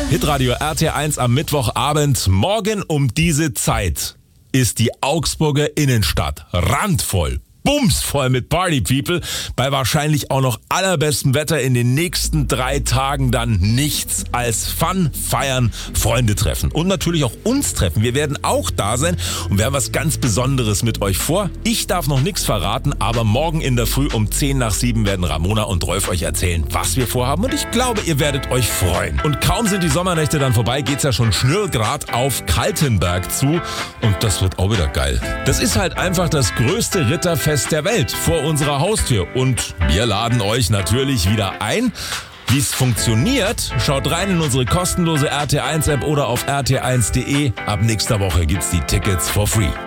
Hitradio RT1 am Mittwochabend. Morgen um diese Zeit ist die Augsburger Innenstadt randvoll. Bumsvoll mit Party People, bei wahrscheinlich auch noch allerbestem Wetter in den nächsten 3 Tagen dann nichts als Fun, Feiern, Freunde treffen und natürlich auch uns treffen. Wir werden auch da sein und wir haben was ganz Besonderes mit euch vor. Ich darf noch nichts verraten, aber morgen in der Früh um 6:10 werden Ramona und Rolf euch erzählen, was wir vorhaben und ich glaube, ihr werdet euch freuen. Und kaum sind die Sommernächte dann vorbei, geht's ja schon schnurgerad auf Kaltenberg zu und das wird auch wieder geil. Das ist halt einfach das größte Ritterfest der Welt vor unserer Haustür und wir laden euch natürlich wieder ein. Wie es funktioniert, schaut rein in unsere kostenlose RT1 App oder auf rt1.de. Ab nächster Woche gibt's die Tickets for free.